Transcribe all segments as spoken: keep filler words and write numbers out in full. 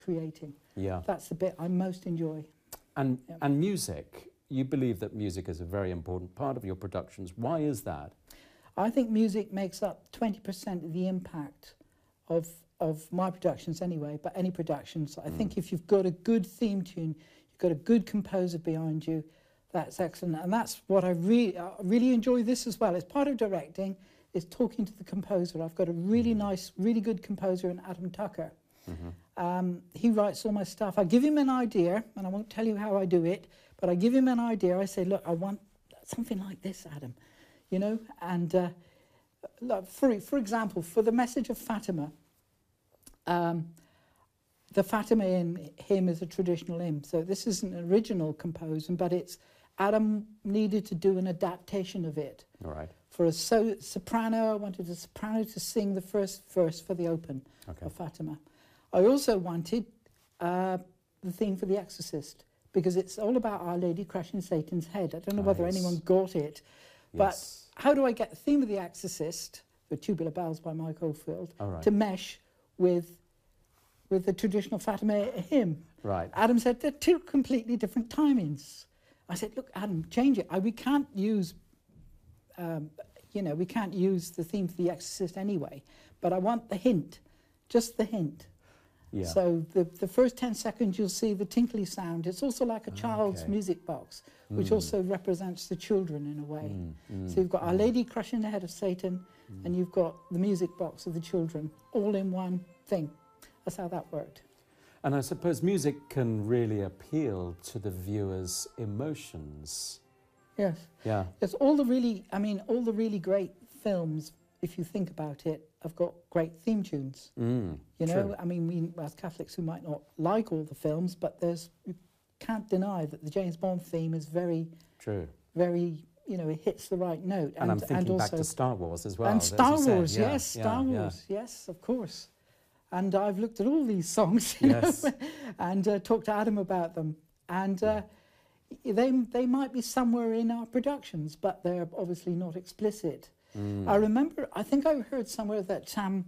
creating. Yeah. That's the bit I most enjoy. And, Yeah. and music, you believe that music is a very important part of your productions. Why is that? I think music makes up twenty percent of the impact of, of my productions anyway, but any productions. I Mm. think if you've got a good theme tune, you've got a good composer behind you, that's excellent. And that's what I really, I really enjoy this as well. It's part of directing, is talking to the composer. I've got a really Mm. nice, really good composer in Adam Tucker. Mm-hmm. Um, he writes all my stuff. I give him an idea, and I won't tell you how I do it, but I give him an idea. I say, look, I want something like this, Adam, you know? And uh, look, for, for example, for the message of Fatima, um, the Fatima in hymn is a traditional hymn. So this isn't an original composing, but it's Adam needed to do an adaptation of it. All right. For a so soprano, I wanted a soprano to sing the first verse for the open Okay. of Fatima. I also wanted uh, the theme for The Exorcist, because it's all about Our Lady crushing Satan's head. I don't know Ah, whether yes. anyone got it, but Yes. how do I get the theme of The Exorcist, the Tubular Bells by Mike Oldfield, All right. to mesh with with the traditional Fatima hymn? Right. Adam said, they're two completely different timings. I said, look, Adam, change it. I, we can't use, um, you know, we can't use the theme for The Exorcist anyway, but I want the hint, just the hint. Yeah. So the, the first ten seconds you'll see the tinkly sound. It's also like a child's Okay. music box, which Mm. also represents the children in a way. Mm, mm, So you've got Our mm. Lady crushing the head of Satan, Mm. and you've got the music box of the children, all in one thing. That's how that worked. And I suppose music can really appeal to the viewer's emotions. Yes. Yeah. There's all the really, I mean, all the really great films, if you think about it, have got great theme tunes. Mm, You know, true. I mean, we as Catholics who might not like all the films, but there's, you can't deny that the James Bond theme is very, True. very, you know, it hits the right note. And, I'm thinking back also, to Star Wars as well. and as you Star said. Wars, Yeah, yes, yeah, Star yeah. Wars, yes, of course. And I've looked at all these songs, you Yes. know, and uh, talked to Adam about them. And uh, they, they might be somewhere in our productions, but they're obviously not explicit. Mm. I remember, I think I heard somewhere that um,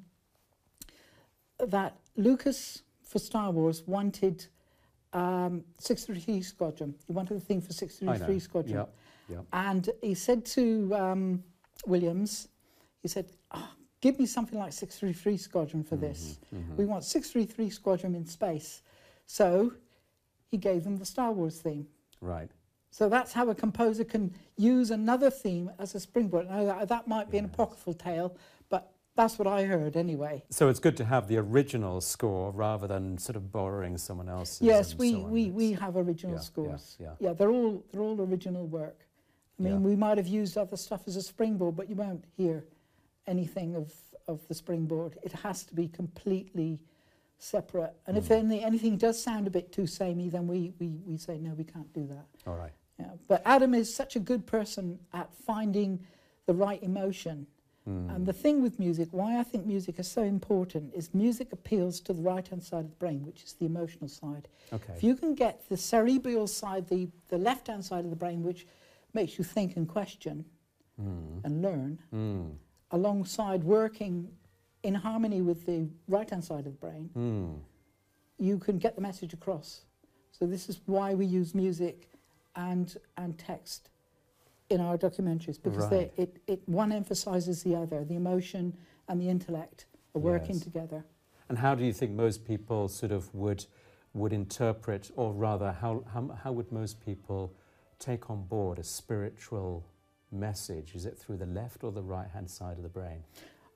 that Lucas for Star Wars wanted um, six thirty-three Squadron. He wanted the theme for six I know. thirty-three Squadron. Yep, yep. And he said to um, Williams, he said, oh, give me something like six thirty-three Squadron for this. mhm. We want six thirty-three Squadron in space. So he gave them the Star Wars theme. Right. So that's how a composer can use another theme as a springboard. Now, that, that might be an Yes. apocryphal tale, but that's what I heard anyway. So it's good to have the original score rather than sort of borrowing someone else's. Yes, and we, so on. we, It's- we have original yeah, yeah, scores. yeah. Yeah, they're all they're all original work. I mean, Yeah. we might have used other stuff as a springboard, but you won't hear anything of, of the springboard. It has to be completely separate. And if Mm. any, anything does sound a bit too samey, then we, we, we say, no, we can't do that. All right. Yeah. But Adam is such a good person at finding the right emotion. Mm. And the thing with music, why I think music is so important, is music appeals to the right-hand side of the brain, which is the emotional side. Okay. If you can get the cerebral side, the, the left-hand side of the brain, which makes you think and question Mm. and learn, Mm. alongside working in harmony with the right-hand side of the brain, Mm. you can get the message across. So this is why we use music and, and text in our documentaries, because they, Right. it, it one emphasizes the other. The emotion and the intellect are working Yes. together. And how do you think most people sort of would would interpret, or rather, how how, how would most people take on board a spiritual message? Is it through the left or the right-hand side of the brain?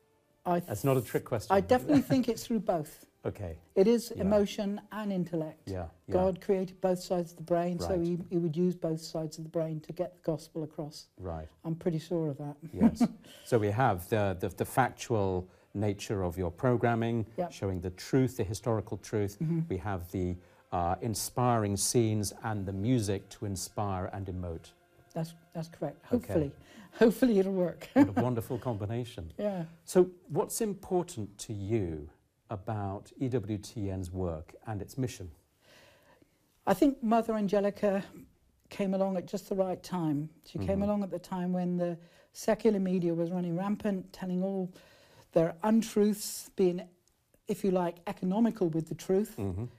I That's not a trick question. I definitely think it's through both. Okay. It is Yeah. emotion and intellect. Yeah. yeah. God created both sides of the brain, so Right. he, he would use both sides of the brain to get the gospel across. Right. I'm pretty sure of that. Yes. So we have the, the the factual nature of your programming, Yep. showing the truth, the historical truth. Mhm. We have the uh, inspiring scenes and the music to inspire and emote. That's, that's correct. Okay. Hopefully. Hopefully it'll work. What a wonderful combination. Yeah. So what's important to you about E W T N's work and its mission? I think Mother Angelica came along at just the right time. She came Mhm. along at the time when the secular media was running rampant, telling all their untruths, being, if you like, economical with the truth. Mm-hmm.